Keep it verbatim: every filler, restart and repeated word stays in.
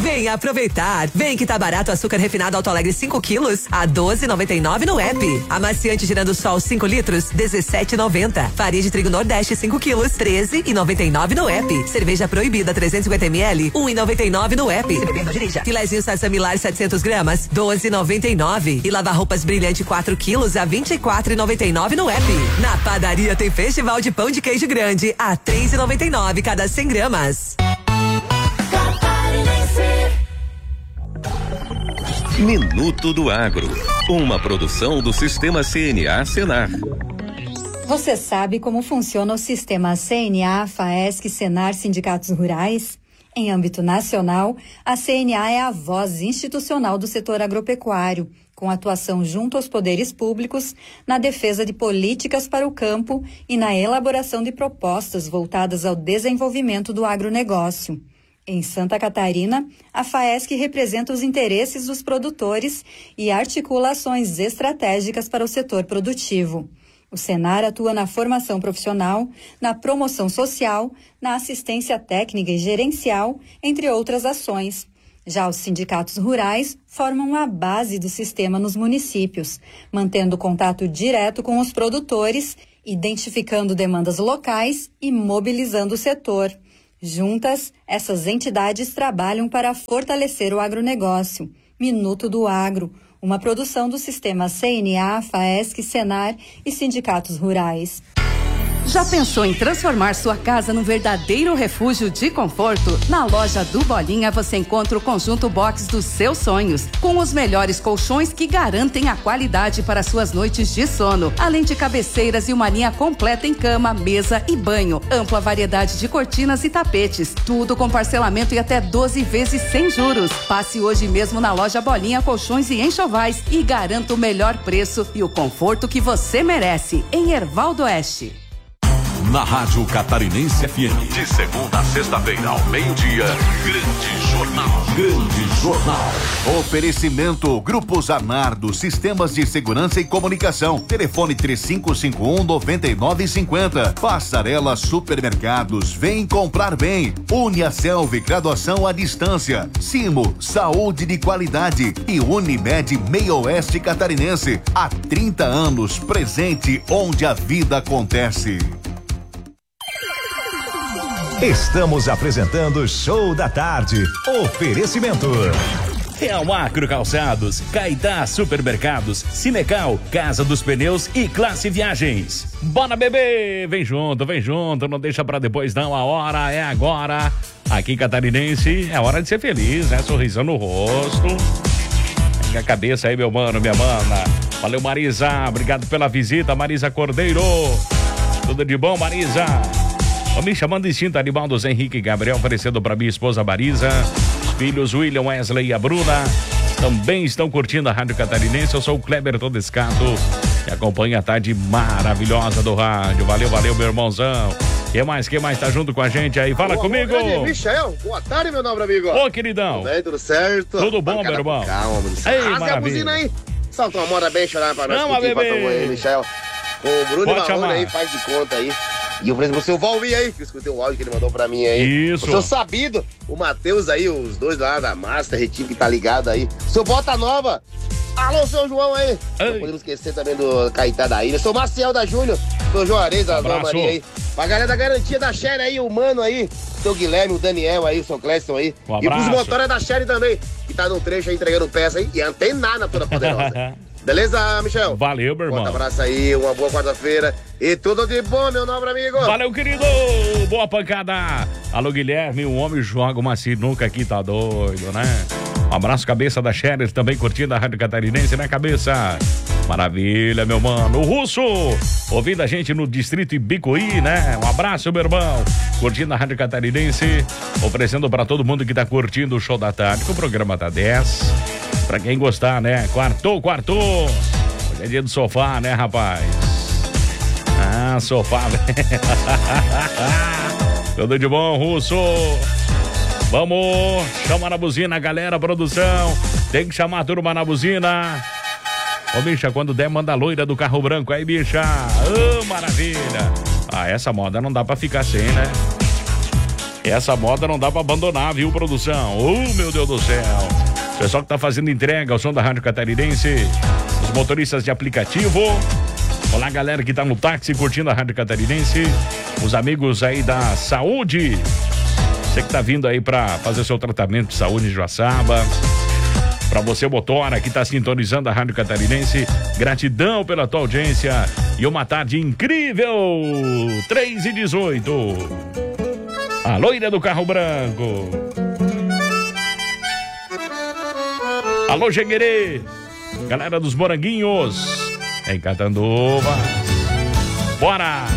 Vem aproveitar. Vem que tá barato o açúcar refinado Alto Alegre cinco quilos a doze e noventa e nove no app. Amaciante Girando Sol cinco litros dezessete e noventa. Farinha de trigo Nordeste cinco quilos treze e noventa e nove no app. Cerveja Proibida trezentos e cinquenta mililitros um e noventa e nove no app. Filezinho Sassamilar setecentos gramas doze e noventa e nove. E lavar roupas Brilhante quatro quilos a vinte e quatro e noventa e nove no app. Na padaria tem festival de pão de queijo grande a três e noventa e nove cada cem gramas. Minuto do Agro, uma produção do Sistema C N A Senar. Você sabe como funciona o sistema C N A, FAESC, Senar, Sindicatos Rurais? Em âmbito nacional, a C N A é a voz institucional do setor agropecuário, com atuação junto aos poderes públicos, na defesa de políticas para o campo e na elaboração de propostas voltadas ao desenvolvimento do agronegócio. Em Santa Catarina, a FAESC representa os interesses dos produtores e articula ações estratégicas para o setor produtivo. O Senar atua na formação profissional, na promoção social, na assistência técnica e gerencial, entre outras ações. Já os sindicatos rurais formam a base do sistema nos municípios, mantendo contato direto com os produtores, identificando demandas locais e mobilizando o setor. Juntas, essas entidades trabalham para fortalecer o agronegócio. Minuto do Agro, uma produção do sistema C N A, FAESC, Senar e sindicatos rurais. Já pensou em transformar sua casa num verdadeiro refúgio de conforto? Na loja do Bolinha você encontra o conjunto box dos seus sonhos, com os melhores colchões que garantem a qualidade para suas noites de sono, além de cabeceiras e uma linha completa em cama, mesa e banho, ampla variedade de cortinas e tapetes, tudo com parcelamento e até doze vezes sem juros. Passe hoje mesmo na loja Bolinha Colchões e Enxovais e garanta o melhor preço e o conforto que você merece, em Erval do Oeste. Na Rádio Catarinense F M, de segunda a sexta-feira ao meio-dia, Grande Jornal. Grande Jornal. Oferecimento Grupo Zanardo, Sistemas de Segurança e Comunicação. Telefone três cinco cinco um, nove nove cinco zero. Passarela Supermercados, vem comprar bem. Uniaselv, graduação à distância. Simo, saúde de qualidade. E Unimed Meio Oeste Catarinense. Há trinta anos, presente onde a vida acontece. Estamos apresentando Show da Tarde. Oferecimento Real Acro Calçados, Caetá Supermercados, Cinecal, Casa dos Pneus e Classe Viagens. Bora, bebê! Vem junto, vem junto, não deixa pra depois não, a hora é agora. Aqui em Catarinense é hora de ser feliz, né? Sorrisão no rosto. Pega a cabeça aí, meu mano, minha mana. Valeu, Marisa, obrigado pela visita, Marisa Cordeiro. Tudo de bom, Marisa? Tô me chamando Instinto Animal dos Henrique e Gabriel, oferecendo para minha esposa Marisa. Os filhos William, Wesley e a Bruna também estão curtindo a Rádio Catarinense. Eu sou o Kleber Todescato e acompanha a tarde maravilhosa do rádio. Valeu, valeu, meu irmãozão. Quem mais, quem mais tá junto com a gente aí? Fala boa, comigo. Grande, Michel, boa tarde, meu nobre amigo. Ô, queridão. Tudo bem, tudo certo? Tudo bom, meu irmão? Calma, Ei, maravilha. a buzina aí. Salta uma moda bem chorar pra nós. Não, bebê. Aí, Michel. O Bruno Pode e Marrone aí, faz de conta aí. E eu falei pro seu Valmir aí, que eu escutei o áudio que ele mandou pra mim aí. Isso. O seu Sabido, o Matheus aí, os dois lá da Master, Retinho que tá ligado aí. Seu Bota Nova. Alô, seu João aí. Ei. Não podemos esquecer também do Caetá da Ilha. Seu Maciel da Júnior. Seu Juarez da Dona Maria aí. Pra galera da garantia da Sherry aí, o Mano aí. Seu Guilherme, o Daniel aí, o seu Cleston aí. Um e pros motores da Sherry também, que tá no trecho aí entregando peça aí. E antenada toda poderosa. Beleza, Michel? Valeu, meu irmão. Um abraço aí, uma boa quarta-feira e tudo de bom, meu nobre amigo. Valeu, querido. Boa pancada. Alô, Guilherme, o homem joga uma sinuca aqui, tá doido, né? Um abraço, cabeça da Scherer, também curtindo a Rádio Catarinense, né, cabeça? Maravilha, meu mano. O Russo, ouvindo a gente no Distrito Ibicoí, né? Um abraço, meu irmão. Curtindo a Rádio Catarinense, oferecendo pra todo mundo que tá curtindo o Show da Tarde, que o programa tá dez. Pra quem gostar, né? Quartou, quartou. Hoje é dia do sofá, né, rapaz? Ah, sofá. Tudo de bom, Russo? Vamos chamar na buzina, galera, produção. Tem que chamar a turma na buzina. Ô, bicha, quando der, manda a loira do carro branco aí, bicha. Ô, oh, maravilha. Ah, essa moda não dá pra ficar sem, né? Essa moda não dá pra abandonar, viu, produção? Oh, meu Deus do céu. Pessoal que tá fazendo entrega ao som da Rádio Catarinense, os motoristas de aplicativo. Olá, galera que tá no táxi curtindo a Rádio Catarinense, os amigos aí da saúde, você que tá vindo aí pra fazer seu tratamento de saúde em Joaçaba. Pra você, motora, que tá sintonizando a Rádio Catarinense, gratidão pela tua audiência e uma tarde incrível. três e dezoito. A loira do carro branco. Alô, Jeguerê. Galera dos Moranguinhos. Em Catanduva. Bora!